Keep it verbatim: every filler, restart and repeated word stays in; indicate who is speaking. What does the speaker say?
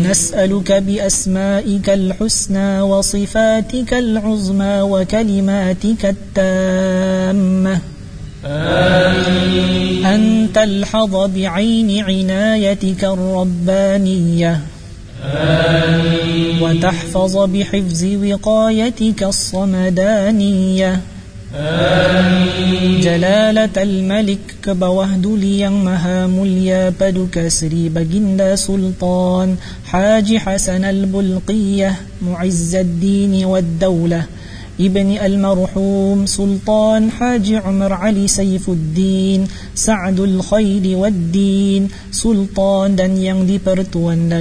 Speaker 1: ونسألك بأسمائك الحسنى وصفاتك العظمى وكلماتك التامة
Speaker 2: آمين.
Speaker 1: أن تلحظ بعين عنايتك الربانية
Speaker 2: آمين.
Speaker 1: وتحفظ بحفظ وقايتك الصمدانية
Speaker 2: آمين.
Speaker 1: جلالة الملك كبوهدليا مهامليا بدك سري بجند سلطان حاج حسن البلقية معز الدين والدولة ابن المرحوم سلطان حاج عمر علي سيف الدين سعد الخير والدين سلطان دن yang dipertuan